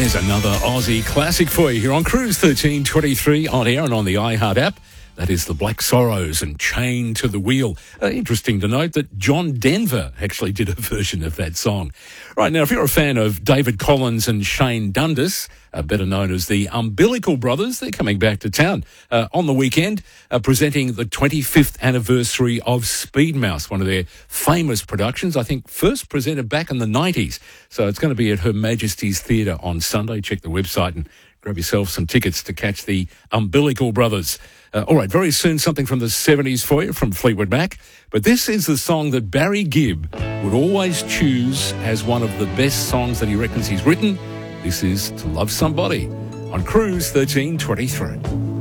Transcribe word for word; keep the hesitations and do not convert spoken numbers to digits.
There's another Aussie classic for you here on Cruise thirteen twenty-three on air and on the iHeart app. That is the Black Sorrows and Chained to the Wheel. Uh, interesting to note that John Denver actually did a version of that song. Right, now, if you're a fan of David Collins and Shane Dundas, uh, better known as the Umbilical Brothers, they're coming back to town uh, on the weekend, uh, presenting the twenty-fifth anniversary of Speed Mouse, one of their famous productions, I think first presented back in the nineties. So it's going to be at Her Majesty's Theatre on Sunday. Check the website and grab yourself some tickets to catch the Umbilical Brothers. Uh, all right, very soon something from the seventies for you from Fleetwood Mac. But this is the song that Barry Gibb would always choose as one of the best songs that he reckons he's written. This is To Love Somebody on Cruise thirteen twenty-three.